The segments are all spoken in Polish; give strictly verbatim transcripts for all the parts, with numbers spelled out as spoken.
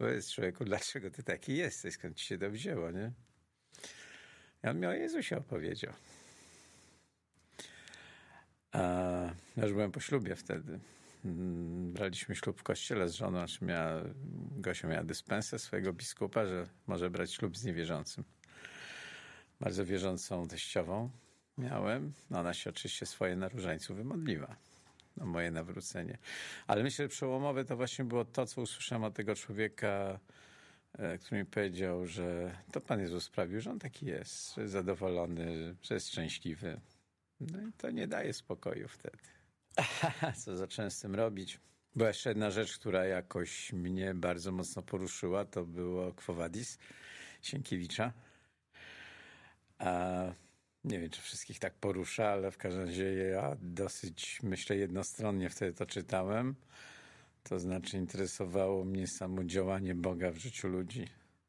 Powiedz człowieku, dlaczego ty taki jesteś, skąd ci się to wzięło, nie? I on mi o Jezusie opowiedział. A ja już byłem po ślubie wtedy. Braliśmy ślub w kościele z żoną, znaczy miała, Gosia miała dyspensę swojego biskupa, że może brać ślub z niewierzącym. Bardzo wierzącą teściową miałem. Ona się oczywiście swoje na różańcu wymodliła o moje nawrócenie. Ale myślę, że przełomowe to właśnie było to, co usłyszałem od tego człowieka, który mi powiedział, że to Pan Jezus sprawił, że on taki jest, że jest zadowolony, że jest szczęśliwy. No i to nie daje spokoju wtedy. Aha, co zacząłem z tym robić? Była jeszcze jedna rzecz, która jakoś mnie bardzo mocno poruszyła, to było Quo Vadis Sienkiewicza. A nie wiem, czy wszystkich tak porusza, ale w każdym razie ja dosyć, myślę, jednostronnie wtedy to czytałem. To znaczy interesowało mnie samo działanie Boga w życiu ludzi.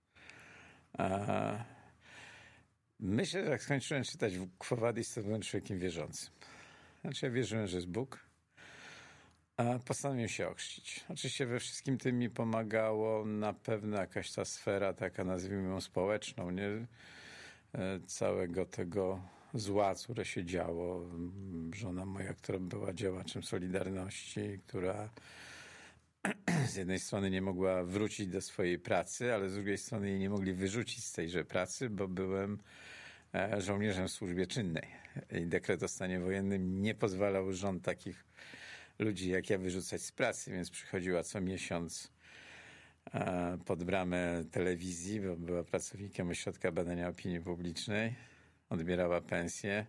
A myślę, że jak skończyłem czytać Quo Vadis, to byłem człowiekiem wierzącym. Znaczy ja wierzyłem, że jest Bóg, a postanowiłem się ochrzcić. Oczywiście we wszystkim tym mi pomagało na pewno jakaś ta sfera taka, nazwijmy ją społeczną, nie? Całego tego zła, które się działo. Żona moja, która była działaczem Solidarności, która z jednej strony nie mogła wrócić do swojej pracy, ale z drugiej strony jej nie mogli wyrzucić z tejże pracy, bo byłem żołnierzem w służbie czynnej. I dekret o stanie wojennym nie pozwalał rząd takich ludzi jak ja wyrzucać z pracy, więc przychodziła co miesiąc pod bramę telewizji, bo była pracownikiem Ośrodka Badania Opinii Publicznej. Odbierała pensję.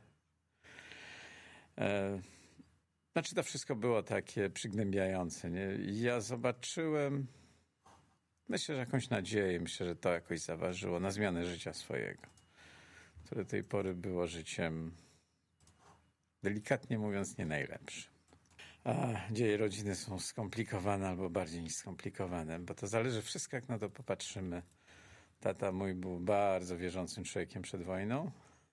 Znaczy to wszystko było takie przygnębiające. Nie? I ja zobaczyłem, myślę, że jakąś nadzieję, myślę, że to jakoś zaważyło na zmianę życia swojego, które do tej pory było życiem, delikatnie mówiąc, nie najlepszym. A dzieje rodziny są skomplikowane albo bardziej niż skomplikowane, bo to zależy wszystko, jak na to popatrzymy. Tata mój był bardzo wierzącym człowiekiem przed wojną.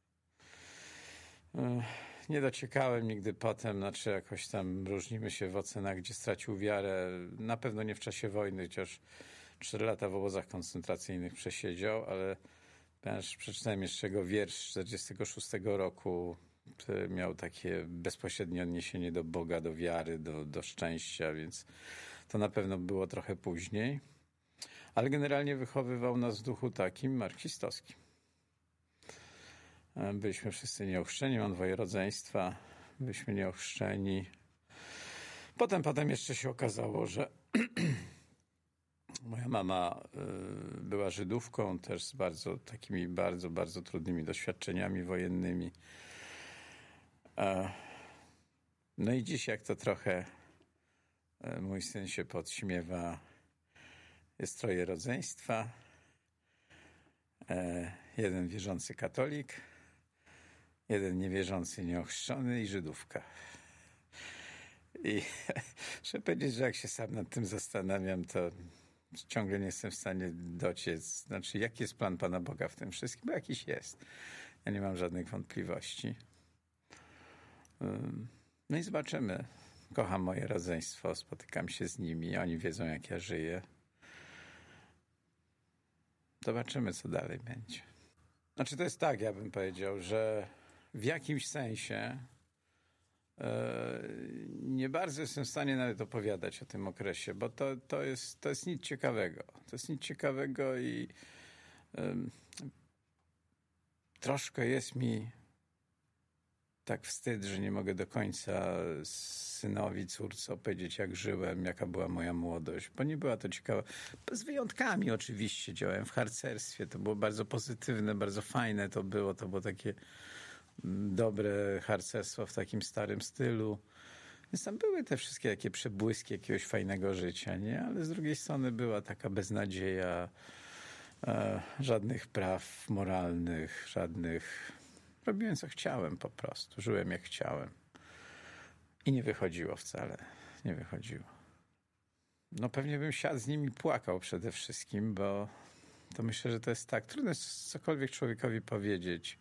Nie dociekałem nigdy potem, znaczy jakoś tam różnimy się w ocenach, gdzie stracił wiarę. Na pewno nie w czasie wojny, chociaż cztery lata w obozach koncentracyjnych przesiedział, ale przeczytałem jeszcze jego wiersz z czterdziestego szóstego roku, który miał takie bezpośrednie odniesienie do Boga, do wiary, do, do szczęścia, więc to na pewno było trochę później. Ale generalnie wychowywał nas w duchu takim marksistowskim. Byliśmy wszyscy nieochrzczeni, mam dwoje rodzeństwa, byliśmy nieochrzczeni. Potem, potem jeszcze się okazało, że moja mama była Żydówką, też z bardzo takimi bardzo, bardzo trudnymi doświadczeniami wojennymi. No i dziś, jak to trochę mój syn się podśmiewa, jest troje rodzeństwa. Jeden wierzący katolik, jeden niewierzący nieochrzczony i Żydówka. I muszę powiedzieć, że jak się sam nad tym zastanawiam, to ciągle nie jestem w stanie dociec, znaczy jaki jest plan Pana Boga w tym wszystkim, bo jakiś jest. Ja nie mam żadnych wątpliwości. No i zobaczymy. Kocham moje rodzeństwo, spotykam się z nimi, oni wiedzą, jak ja żyję. Zobaczymy, co dalej będzie. Znaczy to jest tak, ja bym powiedział, że w jakimś sensie e, nie bardzo jestem w stanie nawet opowiadać o tym okresie, bo to, to, jest, to jest nic ciekawego. To jest nic ciekawego i e, troszkę jest mi tak wstyd, że nie mogę do końca synowi, córce opowiedzieć, jak żyłem, jaka była moja młodość, bo nie była to ciekawa. Z wyjątkami oczywiście. Działałem w harcerstwie, to było bardzo pozytywne, bardzo fajne to było, to było takie dobre harcerstwo w takim starym stylu. Więc tam były te wszystkie takie przebłyski jakiegoś fajnego życia, nie? Ale z drugiej strony była taka beznadzieja, e, żadnych praw moralnych, żadnych... Robiłem, co chciałem po prostu. Żyłem, jak chciałem. I nie wychodziło wcale. Nie wychodziło. No pewnie bym siadł z nimi płakał przede wszystkim, bo to myślę, że to jest tak. Trudno jest cokolwiek człowiekowi powiedzieć.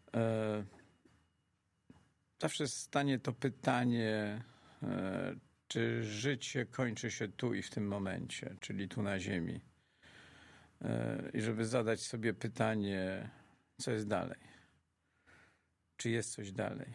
E, zawsze stanie to pytanie, e, czy życie kończy się tu i w tym momencie, czyli tu na ziemi. I żeby zadać sobie pytanie, co jest dalej? Czy jest coś dalej?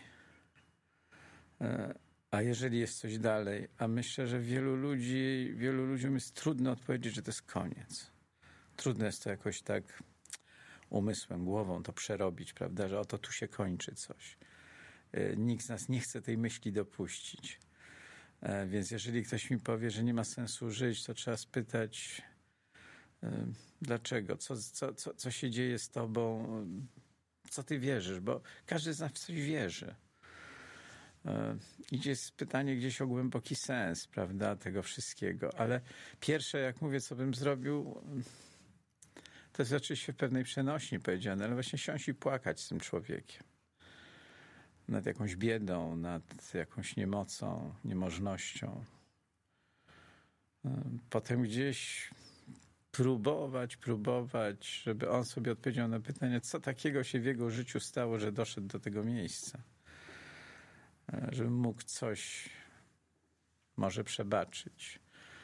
A jeżeli jest coś dalej, a myślę, że wielu ludzi, wielu ludziom jest trudno odpowiedzieć, że to jest koniec. Trudno jest to jakoś tak umysłem, głową to przerobić, prawda, że oto tu się kończy coś. Nikt z nas nie chce tej myśli dopuścić. Więc jeżeli ktoś mi powie, że nie ma sensu żyć, to trzeba spytać, dlaczego? Co, co, co, co się dzieje z tobą? Co ty wierzysz? Bo każdy z nas w coś wierzy. Idzie pytanie gdzieś o głęboki sens, prawda, tego wszystkiego. Ale pierwsze, jak mówię, co bym zrobił, to jest oczywiście w pewnej przenośni powiedziane, ale właśnie siąść i płakać z tym człowiekiem. Nad jakąś biedą, nad jakąś niemocą, niemożnością. Potem gdzieś próbować, próbować, żeby on sobie odpowiedział na pytanie, co takiego się w jego życiu stało, że doszedł do tego miejsca. Żeby mógł coś może przebaczyć.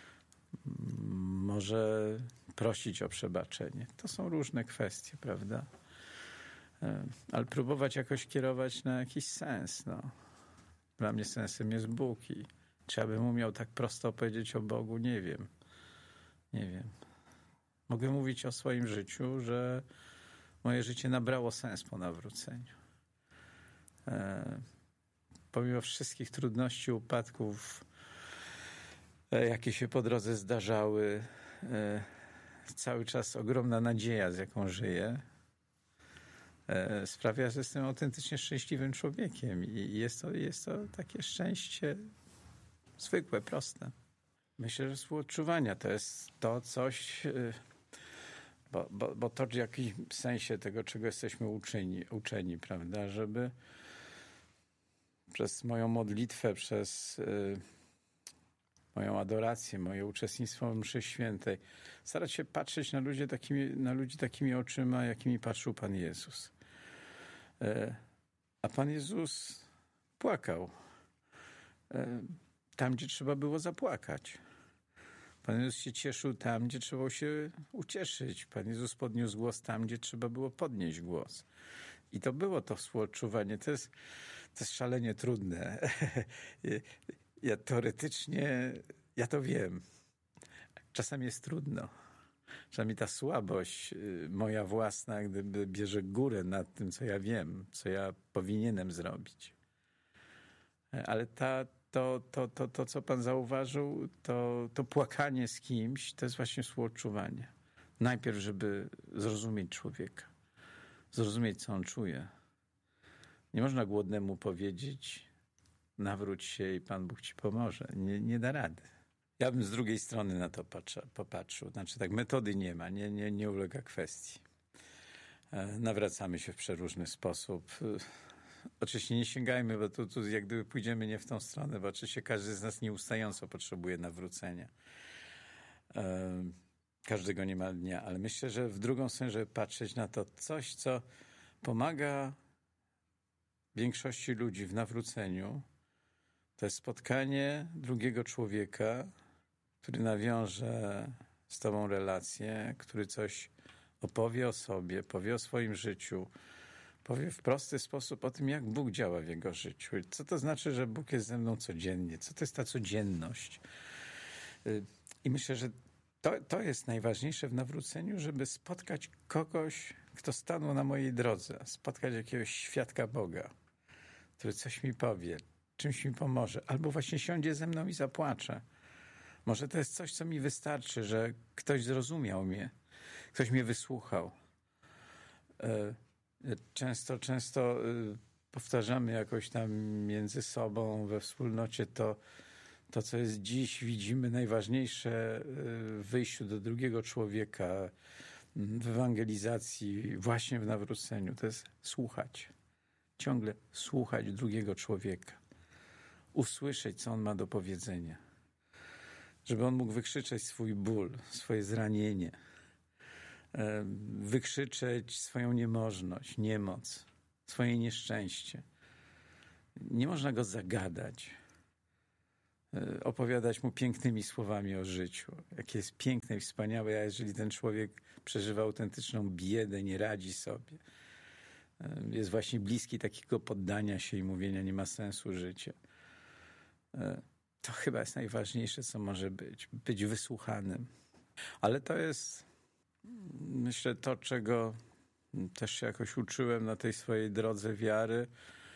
Może prosić o przebaczenie. To są różne kwestie, prawda? Ale próbować jakoś kierować na jakiś sens. No. Dla mnie sensem jest Bóg i czy ja bym umiał tak prosto opowiedzieć o Bogu? Nie wiem. Nie wiem. Mogę mówić o swoim życiu, że moje życie nabrało sens po nawróceniu. E, pomimo wszystkich trudności, upadków, e, jakie się po drodze zdarzały, e, cały czas ogromna nadzieja, z jaką żyję, e, sprawia, że jestem autentycznie szczęśliwym człowiekiem i jest to, jest to takie szczęście zwykłe, proste. Myślę, że współodczuwania to jest to coś, bo, bo, bo to w jakimś sensie tego, czego jesteśmy uczeni, uczeni, prawda, żeby przez moją modlitwę, przez y, moją adorację, moje uczestnictwo w mszy świętej starać się patrzeć na ludzi takimi, na ludzi takimi oczyma, jakimi patrzył Pan Jezus. Y, a Pan Jezus płakał. Y, Tam, gdzie trzeba było zapłakać. Pan Jezus się cieszył tam, gdzie trzeba się ucieszyć. Pan Jezus podniósł głos tam, gdzie trzeba było podnieść głos. I to było to współodczuwanie. To jest, to jest szalenie trudne. Ja teoretycznie, ja to wiem. Czasami jest trudno. Czasami ta słabość moja własna, gdyby bierze górę nad tym, co ja wiem, co ja powinienem zrobić. Ale ta To, to, to, to, co Pan zauważył, to, to płakanie z kimś, to jest właśnie współodczuwanie. Najpierw, żeby zrozumieć człowieka, zrozumieć, co on czuje. Nie można głodnemu powiedzieć, nawróć się i Pan Bóg ci pomoże. Nie, nie da rady. Ja bym z drugiej strony na to patrzę, popatrzył. Znaczy tak, metody nie ma, nie, nie, nie ulega kwestii. Nawracamy się w przeróżny sposób. Oczywiście nie sięgajmy, bo tu, tu jak gdyby pójdziemy nie w tą stronę, bo oczywiście każdy z nas nieustająco potrzebuje nawrócenia. Każdego niemal dnia, ale myślę, że w drugą stronę, żeby patrzeć na to coś, co pomaga większości ludzi w nawróceniu, to jest spotkanie drugiego człowieka, który nawiąże z tobą relację, który coś opowie o sobie, powie o swoim życiu, powie w prosty sposób o tym, jak Bóg działa w jego życiu. Co to znaczy, że Bóg jest ze mną codziennie? Co to jest ta codzienność? I myślę, że to, to jest najważniejsze w nawróceniu, żeby spotkać kogoś, kto stanął na mojej drodze. Spotkać jakiegoś świadka Boga, który coś mi powie, czymś mi pomoże. Albo właśnie siądzie ze mną i zapłacze. Może to jest coś, co mi wystarczy, że ktoś zrozumiał mnie. Ktoś mnie wysłuchał. Często, często powtarzamy jakoś tam między sobą we wspólnocie to, to co jest dziś, widzimy najważniejsze w wyjściu do drugiego człowieka, w ewangelizacji, właśnie w nawróceniu. To jest słuchać. Ciągle słuchać drugiego człowieka. Usłyszeć, co on ma do powiedzenia. Żeby on mógł wykrzyczeć swój ból, swoje zranienie. Wykrzyczeć swoją niemożność, niemoc, swoje nieszczęście. Nie można go zagadać. opowiadać mu pięknymi słowami o życiu. Jakie jest piękne i wspaniałe, a jeżeli ten człowiek przeżywa autentyczną biedę, nie radzi sobie, jest właśnie bliski takiego poddania się i mówienia, nie ma sensu życie. To chyba jest najważniejsze, co może być. Być wysłuchanym. Ale to jest, myślę, to, czego też się jakoś uczyłem na tej swojej drodze wiary.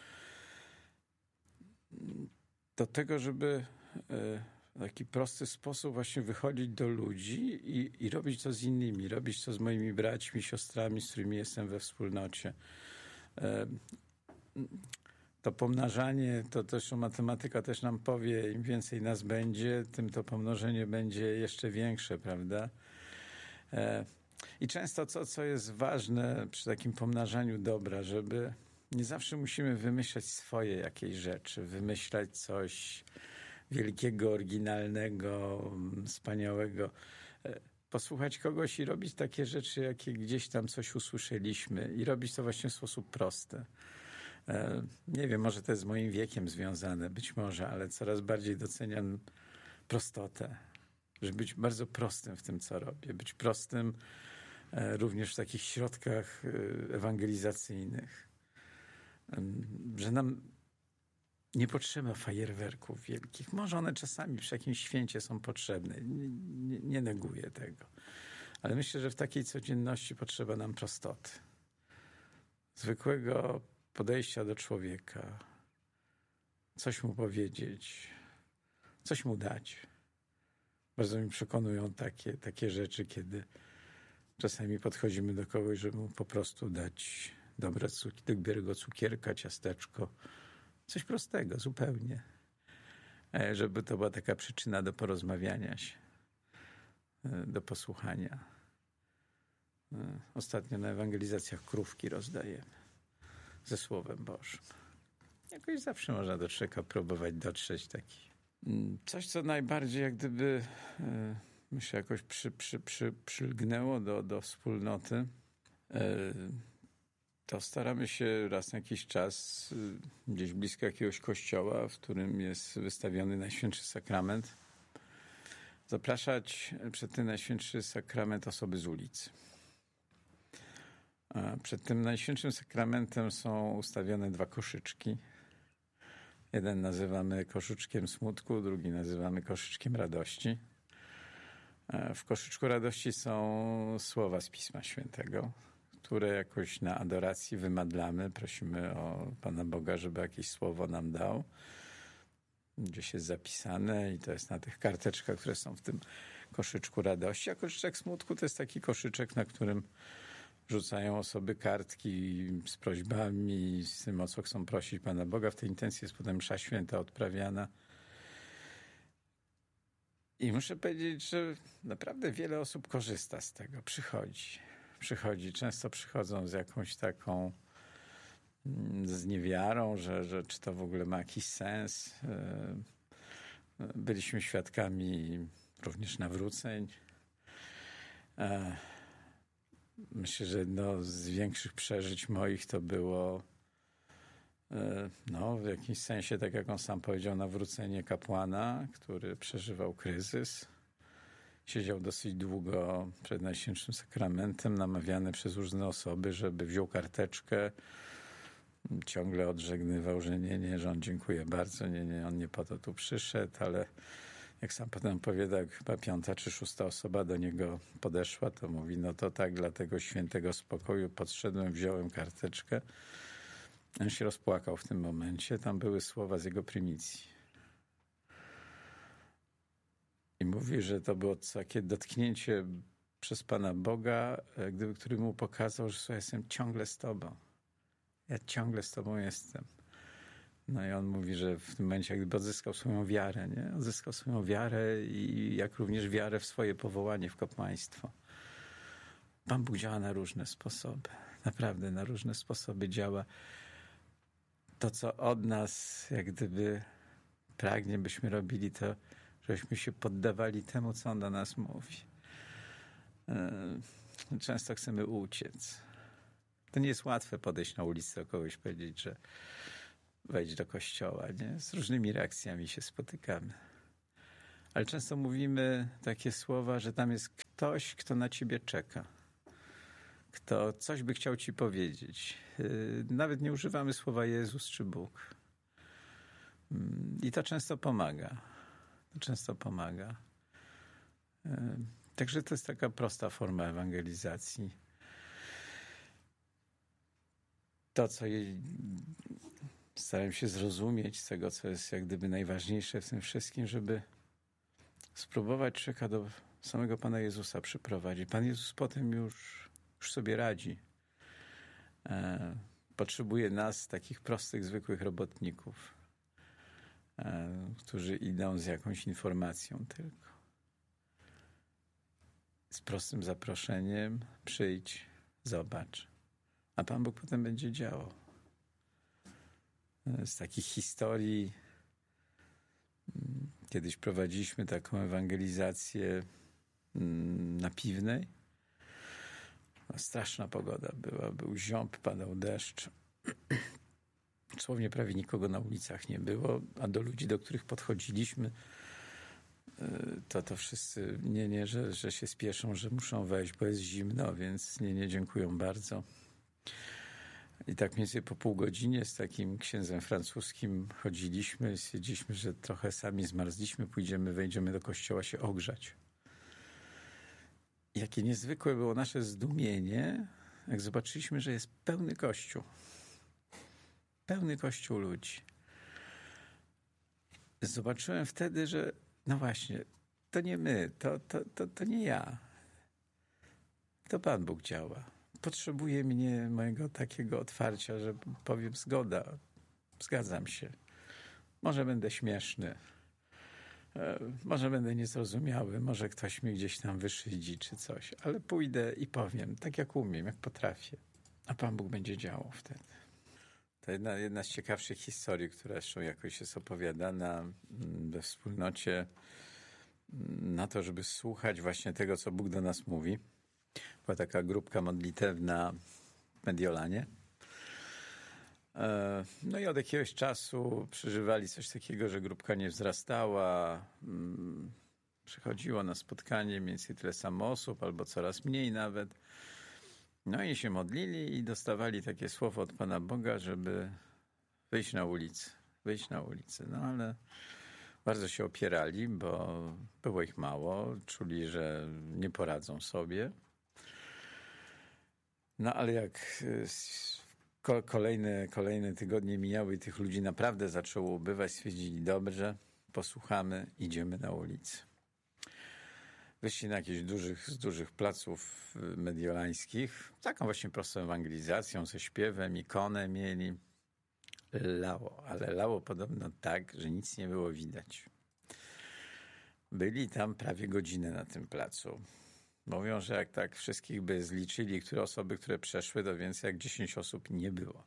Do tego, żeby w taki prosty sposób właśnie wychodzić do ludzi i, i robić to z innymi. Robić to z moimi braćmi, siostrami, z którymi jestem we wspólnocie. To pomnażanie, to też matematyka też nam powie, im więcej nas będzie, tym to pomnożenie będzie jeszcze większe, prawda? I często to, co jest ważne przy takim pomnażaniu dobra, żeby nie zawsze musimy wymyślać swoje jakieś rzeczy, wymyślać coś wielkiego, oryginalnego, wspaniałego. Posłuchać kogoś i robić takie rzeczy, jakie gdzieś tam coś usłyszeliśmy i robić to właśnie w sposób prosty. Nie wiem, może to jest z moim wiekiem związane, być może, ale coraz bardziej doceniam prostotę. Żeby być bardzo prostym w tym, co robię. Być prostym również w takich środkach ewangelizacyjnych. Że nam nie potrzeba fajerwerków wielkich. Może one czasami przy jakimś święcie są potrzebne. Nie, nie, nie neguję tego. Ale myślę, że w takiej codzienności potrzeba nam prostoty. Zwykłego podejścia do człowieka. Coś mu powiedzieć. Coś mu dać. Bardzo mi przekonują takie, takie rzeczy, kiedy czasami podchodzimy do kogoś, żeby mu po prostu dać dobre cuki, dobrego cukierka, ciasteczko. Coś prostego zupełnie. Żeby to była taka przyczyna do porozmawiania się, do posłuchania. Ostatnio na ewangelizacjach krówki rozdajemy ze Słowem Bożym. Jakoś zawsze można do człowieka próbować dotrzeć taki. Coś, co najbardziej jak gdyby myślę jakoś przy, przy, przy, przylgnęło do, do wspólnoty, to staramy się raz na jakiś czas gdzieś blisko jakiegoś kościoła, w którym jest wystawiony Najświętszy Sakrament, zapraszać przed ten Najświętszy Sakrament osoby z ulicy. A przed tym Najświętszym Sakramentem są ustawione dwa koszyczki. Jeden nazywamy koszyczkiem smutku, drugi nazywamy koszyczkiem radości. W koszyczku radości są słowa z Pisma Świętego, które jakoś na adoracji wymadlamy. Prosimy o Pana Boga, żeby jakieś słowo nam dał. Gdzieś jest zapisane i to jest na tych karteczkach, które są w tym koszyczku radości. A koszyczek smutku to jest taki koszyczek, na którym rzucają osoby kartki z prośbami, z tym, o co chcą prosić Pana Boga. W tej intencji jest potem msza święta odprawiana. I muszę powiedzieć, że naprawdę wiele osób korzysta z tego, przychodzi. Przychodzi, często przychodzą z jakąś taką z niewiarą, że, że czy to w ogóle ma jakiś sens. Byliśmy świadkami również nawróceń. Myślę, że jedno z większych przeżyć moich to było no, w jakimś sensie, tak jak on sam powiedział, nawrócenie kapłana, który przeżywał kryzys. Siedział dosyć długo przed Najświętszym Sakramentem, namawiany przez różne osoby, żeby wziął karteczkę. Ciągle odżegnywał, że nie, nie, że on dziękuję bardzo, nie, nie, on nie po to tu przyszedł, ale jak sam potem opowiada, jak chyba piąta czy szósta osoba do niego podeszła, to mówi, no to tak, dla tego świętego spokoju podszedłem, wziąłem karteczkę. On się rozpłakał w tym momencie. Tam były słowa z jego prymicji. I mówi, że to było takie dotknięcie przez Pana Boga, gdyby, który mu pokazał, że słuchaj, jestem ciągle z Tobą. Ja ciągle z Tobą jestem. No i on mówi, że w tym momencie jak gdyby odzyskał swoją wiarę, nie? Odzyskał swoją wiarę i jak również wiarę w swoje powołanie w kapłaństwo. Pan Bóg działa na różne sposoby. Naprawdę na różne sposoby działa. To, co od nas jak gdyby pragnie, byśmy robili, to żebyśmy się poddawali temu, co on do nas mówi. Często chcemy uciec. To nie jest łatwe podejść na ulicę do kogoś, powiedzieć, że wejdź do kościoła, nie? Z różnymi reakcjami się spotykamy. Ale często mówimy takie słowa, że tam jest ktoś, kto na ciebie czeka. Kto coś by chciał ci powiedzieć. Nawet nie używamy słowa Jezus czy Bóg. I to często pomaga. To często pomaga. Także to jest taka prosta forma ewangelizacji. To, co jej staram się zrozumieć z tego, co jest jak gdyby najważniejsze w tym wszystkim, żeby spróbować człowieka do samego Pana Jezusa przyprowadzić. Pan Jezus potem już, już sobie radzi. E, potrzebuje nas, takich prostych, zwykłych robotników, e, którzy idą z jakąś informacją tylko. Z prostym zaproszeniem przyjdź, zobacz. A Pan Bóg potem będzie działał. Z takich historii kiedyś prowadziliśmy taką ewangelizację na Piwnej. Straszna pogoda była, był ziąb, padał deszcz. Dosłownie prawie nikogo na ulicach nie było, a do ludzi, do których podchodziliśmy, to to wszyscy, nie, nie, że, że się spieszą, że muszą wejść, bo jest zimno, więc nie, nie, dziękują bardzo. I tak mniej więcej po pół godzinie z takim księdzem francuskim chodziliśmy, stwierdziliśmy, że trochę sami zmarzliśmy, pójdziemy, wejdziemy do kościoła się ogrzać. I jakie niezwykłe było nasze zdumienie, jak zobaczyliśmy, że jest pełny kościół. Pełny kościół ludzi. Zobaczyłem wtedy, że no właśnie, to nie my, to, to, to, to nie ja. To Pan Bóg działa. Potrzebuje mnie, mojego takiego otwarcia, że powiem zgoda, zgadzam się. Może będę śmieszny, może będę niezrozumiały, może ktoś mnie gdzieś tam wyszydzi czy coś, ale pójdę i powiem, tak jak umiem, jak potrafię. A Pan Bóg będzie działał wtedy. To jedna, jedna z ciekawszych historii, która zresztą jakoś jest opowiadana we wspólnocie na to, żeby słuchać właśnie tego, co Bóg do nas mówi. Była taka grupka modlitewna w Mediolanie. No i od jakiegoś czasu przeżywali coś takiego, że grupka nie wzrastała. Przychodziło na spotkanie mniej więcej tyle samo osób, albo coraz mniej nawet. No i się modlili i dostawali takie słowo od Pana Boga, żeby wyjść na ulicę. Wyjść na ulicę. No ale bardzo się opierali, bo było ich mało. Czuli, że nie poradzą sobie. No ale jak kolejne, kolejne tygodnie mijały i tych ludzi naprawdę zaczęło ubywać, stwierdzili, dobrze, posłuchamy, idziemy na ulicę. Wyszli na jakichś dużych, z dużych placów mediolańskich, taką właśnie prostą ewangelizacją, ze śpiewem, ikonę mieli. Lało, ale lało podobno tak, że nic nie było widać. Byli tam prawie godzinę na tym placu. Mówią, że jak tak wszystkich by zliczyli, które osoby, które przeszły, to więcej jak dziesięć osób nie było.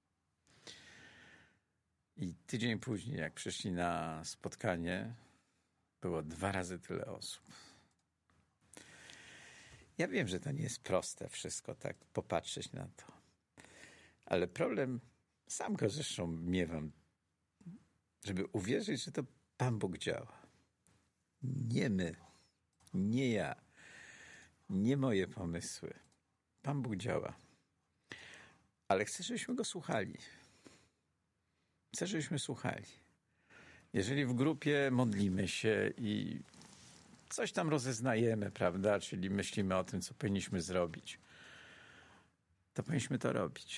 I tydzień później, jak przyszli na spotkanie, było dwa razy tyle osób. Ja wiem, że to nie jest proste wszystko tak popatrzeć na to. Ale problem, sam go zresztą miewam, żeby uwierzyć, że to Pan Bóg działa. Nie my, nie ja, nie moje pomysły. Pan Bóg działa. Ale chcę, żebyśmy go słuchali. Chcę, żebyśmy słuchali. Jeżeli w grupie modlimy się i coś tam rozeznajemy, prawda, czyli myślimy o tym, co powinniśmy zrobić, to powinniśmy to robić.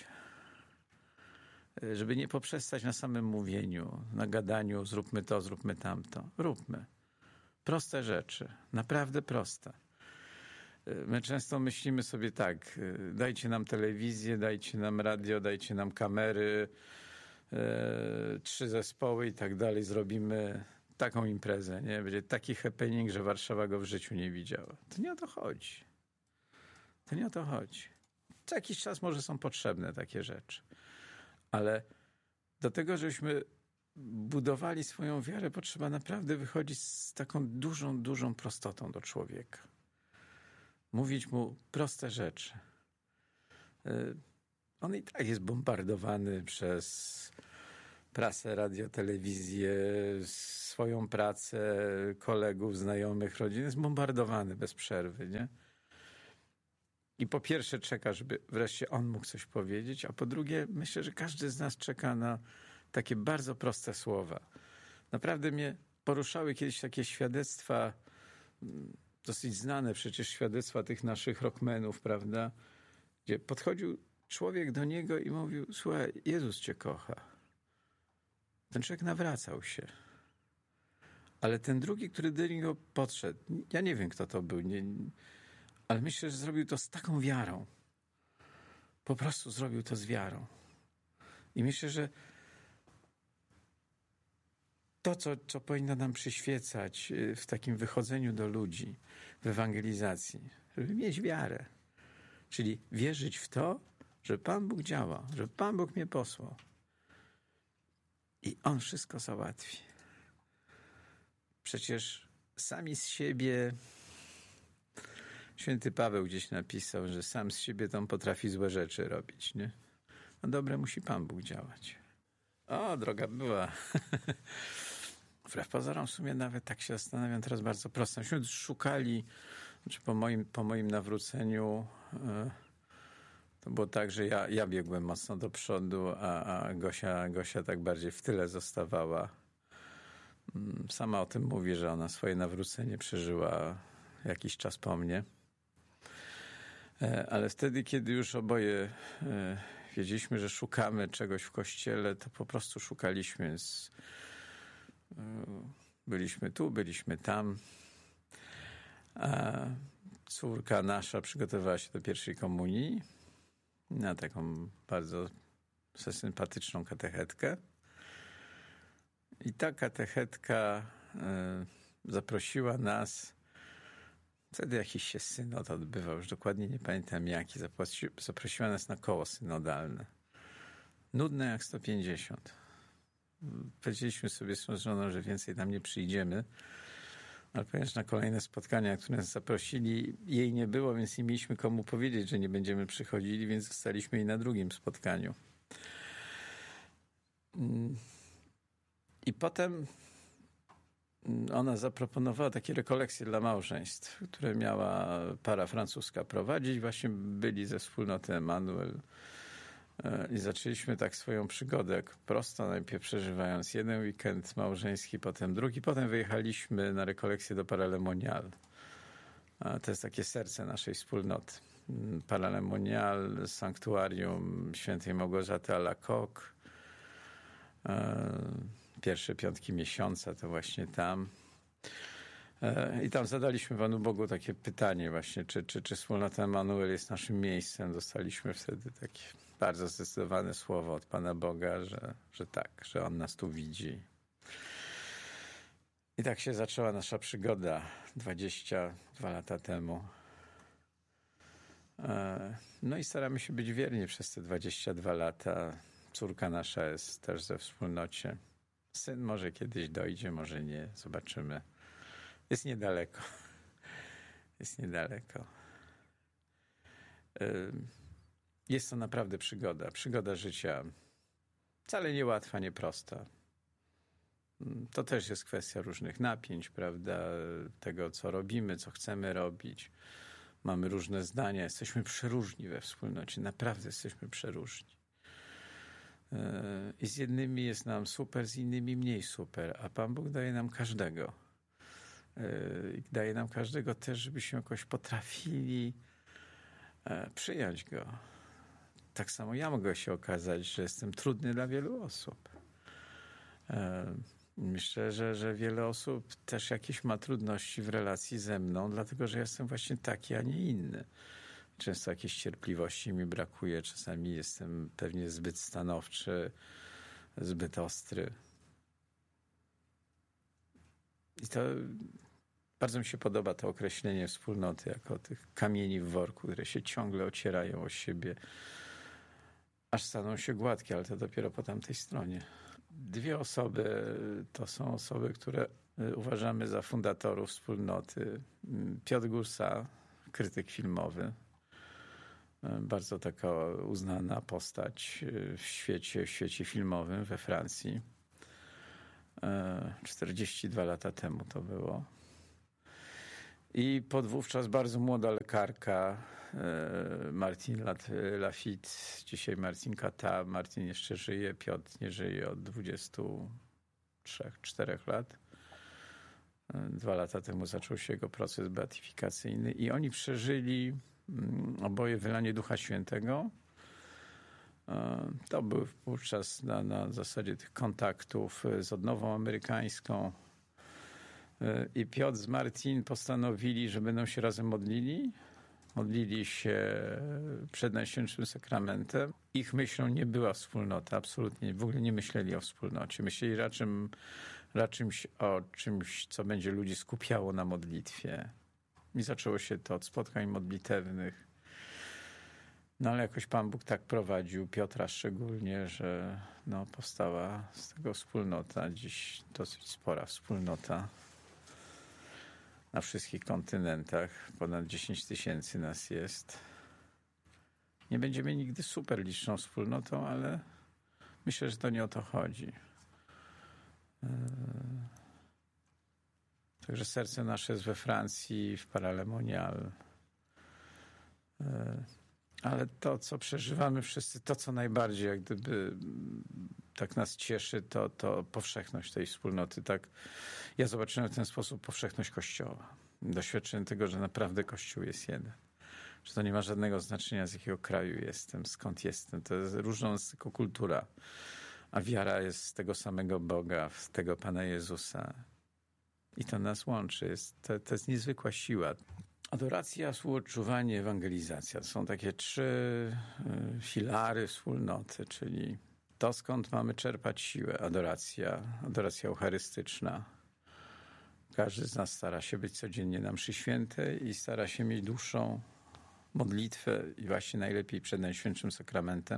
Żeby nie poprzestać na samym mówieniu, na gadaniu, zróbmy to, zróbmy tamto. Róbmy. Proste rzeczy. Naprawdę proste. My często myślimy sobie tak, dajcie nam telewizję, dajcie nam radio, dajcie nam kamery, e, trzy zespoły i tak dalej, zrobimy taką imprezę, nie? Będzie taki happening, że Warszawa go w życiu nie widziała. To nie o to chodzi. To nie o to chodzi. Co jakiś czas może są potrzebne takie rzeczy. Ale do tego, żebyśmy budowali swoją wiarę, potrzeba naprawdę wychodzić z taką dużą, dużą prostotą do człowieka. Mówić mu proste rzeczy. On i tak jest bombardowany przez prasę, radio, telewizję, swoją pracę, kolegów, znajomych, rodzin, jest bombardowany bez przerwy, nie? I po pierwsze czeka, żeby wreszcie on mógł coś powiedzieć, a po drugie myślę, że każdy z nas czeka na takie bardzo proste słowa. Naprawdę mnie poruszały kiedyś takie świadectwa, dosyć znane przecież świadectwa tych naszych rockmenów, prawda? Gdzie podchodził człowiek do niego i mówił: słuchaj, Jezus cię kocha. Ten człowiek nawracał się. Ale ten drugi, który do niego podszedł, ja nie wiem, kto to był, nie, ale myślę, że zrobił to z taką wiarą. Po prostu zrobił to z wiarą. I myślę, że to, co, co powinno nam przyświecać w takim wychodzeniu do ludzi, w ewangelizacji, żeby mieć wiarę. Czyli wierzyć w to, że Pan Bóg działa, że Pan Bóg mnie posłał. I On wszystko załatwi. Przecież sami z siebie, święty Paweł gdzieś napisał, że sam z siebie to on potrafi złe rzeczy robić, nie? A dobre musi Pan Bóg działać. O, droga była. Wbrew pozorom w sumie nawet tak się zastanawiam teraz bardzo prosto. Myśmy szukali, znaczy po moim, po moim nawróceniu e, to było tak, że ja, ja biegłem mocno do przodu, a, a Gosia, Gosia tak bardziej w tyle zostawała. Sama o tym mówi, że ona swoje nawrócenie przeżyła jakiś czas po mnie. E, ale wtedy, kiedy już oboje e, wiedzieliśmy, że szukamy czegoś w Kościele, to po prostu szukaliśmy. Z, byliśmy tu, byliśmy tam. A córka nasza przygotowywała się do pierwszej komunii na taką bardzo sympatyczną katechetkę. I ta katechetka zaprosiła nas, wtedy jakiś się synod odbywał, już dokładnie nie pamiętam jaki, zaprosiła nas na koło synodalne. Nudne jak sto pięćdziesiąt. Powiedzieliśmy sobie z żoną, że więcej tam nie przyjdziemy, ale ponieważ na kolejne spotkania, które nas zaprosili, jej nie było, więc nie mieliśmy komu powiedzieć, że nie będziemy przychodzili, więc zostaliśmy jej na drugim spotkaniu. I potem ona zaproponowała takie rekolekcje dla małżeństw, które miała para francuska prowadzić. Właśnie byli ze wspólnoty Emanuel. I zaczęliśmy tak swoją przygodę prosto, najpierw przeżywając jeden weekend małżeński, potem drugi. Potem wyjechaliśmy na rekolekcję do Paralemonial. To jest takie serce naszej wspólnoty. Paralemonial, sanktuarium świętej Małgorzaty Alacoque. Pierwsze piątki miesiąca to właśnie tam. I tam zadaliśmy Panu Bogu takie pytanie właśnie, czy, czy, czy wspólnota Emanuel jest naszym miejscem. Dostaliśmy wtedy takie bardzo zdecydowane słowo od Pana Boga, że, że tak, że On nas tu widzi. I tak się zaczęła nasza przygoda dwadzieścia dwa lata temu. No i staramy się być wierni przez te dwadzieścia dwa lata. Córka nasza jest też ze wspólnocie. Syn może kiedyś dojdzie, może nie, zobaczymy. Jest niedaleko. Jest niedaleko. Jest to naprawdę przygoda. Przygoda życia. Wcale niełatwa, nieprosta. To też jest kwestia różnych napięć, prawda? Tego, co robimy, co chcemy robić. Mamy różne zdania. Jesteśmy przeróżni we wspólnocie. Naprawdę jesteśmy przeróżni. I z jednymi jest nam super, z innymi mniej super. A Pan Bóg daje nam każdego. Daje nam każdego też, żebyśmy jakoś potrafili przyjąć Go. Tak samo ja mogę się okazać, że jestem trudny dla wielu osób. Myślę, że, że wiele osób też jakieś ma trudności w relacji ze mną, dlatego że jestem właśnie taki, a nie inny. Często jakiejś cierpliwości mi brakuje, czasami jestem pewnie zbyt stanowczy, zbyt ostry. I to bardzo mi się podoba to określenie wspólnoty jako tych kamieni w worku, które się ciągle ocierają o siebie, aż staną się gładkie, ale to dopiero po tamtej stronie. Dwie osoby to są osoby, które uważamy za fundatorów wspólnoty. Piotr Gursa, krytyk filmowy, bardzo taka uznana postać w świecie, w świecie filmowym we Francji. czterdzieści dwa lata temu to było. I podwówczas bardzo młoda lekarka Martine Lafitte, dzisiaj Marcin Kata. Martin jeszcze żyje, Piotr nie żyje od dwudziestu trzech czterech lat. Dwa lata temu zaczął się jego proces beatyfikacyjny i oni przeżyli oboje wylanie Ducha Świętego. To był wówczas na, na zasadzie tych kontaktów z odnową amerykańską. I Piotr z Martin postanowili, że będą się razem modlili. Modlili się przed Najświętszym Sakramentem. Ich myślą nie była wspólnota, absolutnie. W ogóle nie myśleli o wspólnocie. Myśleli raczej, raczej o czymś, co będzie ludzi skupiało na modlitwie. I zaczęło się to od spotkań modlitewnych. No ale jakoś Pan Bóg tak prowadził, Piotra szczególnie, że no, powstała z tego wspólnota. Dziś dosyć spora wspólnota. Na wszystkich kontynentach ponad dziesięć tysięcy nas jest. Nie będziemy nigdy super liczną wspólnotą, ale myślę, że to nie o to chodzi. Także serce nasze jest we Francji, w Paralemonial. Ale to, co przeżywamy wszyscy, to, co najbardziej jak gdyby tak nas cieszy, to, to powszechność tej wspólnoty. Tak, ja zobaczyłem w ten sposób powszechność Kościoła. Doświadczyłem tego, że naprawdę Kościół jest jeden. Że to nie ma żadnego znaczenia, z jakiego kraju jestem, skąd jestem. To jest różna nas tylko kultura. A wiara jest z tego samego Boga, z tego Pana Jezusa. I to nas łączy. Jest, to, to jest niezwykła siła. Adoracja, współodczuwanie, ewangelizacja. To są takie trzy filary wspólnoty, czyli to, skąd mamy czerpać siłę. Adoracja, adoracja eucharystyczna. Każdy z nas stara się być codziennie na mszy świętej i stara się mieć dłuższą modlitwę i właśnie najlepiej przed Najświętszym Sakramentem.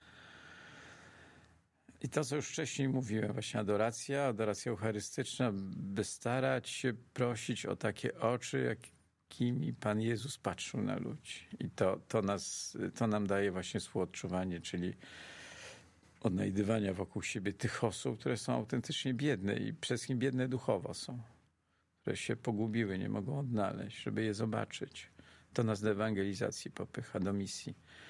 I to, co już wcześniej mówiłem, właśnie adoracja, adoracja eucharystyczna, by starać się prosić o takie oczy, jak jakimi Pan Jezus patrzył na ludzi. I to, to, nas, to nam daje właśnie współodczuwanie, czyli odnajdywania wokół siebie tych osób, które są autentycznie biedne i przede wszystkim biedne duchowo są, które się pogubiły, nie mogą odnaleźć, żeby je zobaczyć. To nas do ewangelizacji popycha, do misji.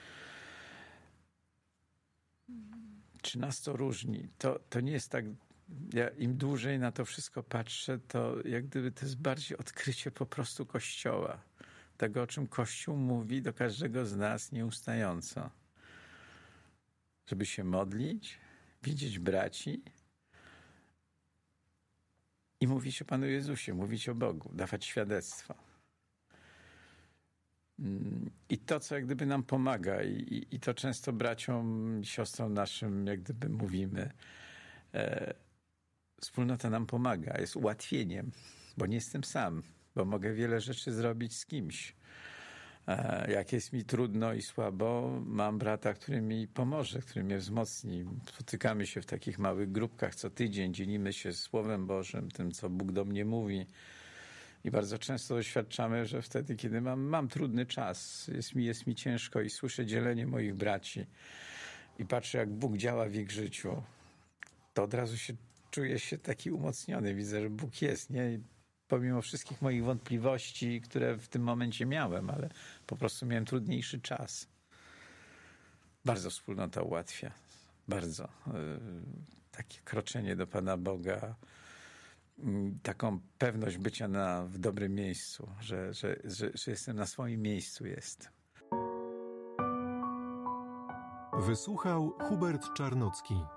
Czy nas to różni? To, to nie jest tak. Ja im dłużej na to wszystko patrzę, to jak gdyby to jest bardziej odkrycie po prostu Kościoła. Tego, o czym Kościół mówi do każdego z nas nieustająco. Żeby się modlić, widzieć braci i mówić o Panu Jezusie, mówić o Bogu, dawać świadectwo. I to, co jak gdyby nam pomaga i, i to często braciom, siostrom naszym jak gdyby mówimy, e, wspólnota nam pomaga, jest ułatwieniem, bo nie jestem sam, bo mogę wiele rzeczy zrobić z kimś. E, jak jest mi trudno i słabo, mam brata, który mi pomoże, który mnie wzmocni. Spotykamy się w takich małych grupkach co tydzień, dzielimy się Słowem Bożym, tym, co Bóg do mnie mówi. I bardzo często doświadczamy, że wtedy, kiedy mam, mam trudny czas, jest mi, jest mi ciężko i słyszę dzielenie moich braci i patrzę, jak Bóg działa w ich życiu, to od razu się czuję się taki umocniony. Widzę, że Bóg jest, nie? I pomimo wszystkich moich wątpliwości, które w tym momencie miałem, ale po prostu miałem trudniejszy czas. Bardzo wspólnota ułatwia. Bardzo. Yy, takie kroczenie do Pana Boga, taką pewność bycia na, w dobrym miejscu, że, że, że, że jestem na swoim miejscu jest. Wysłuchał Hubert Czarnocki.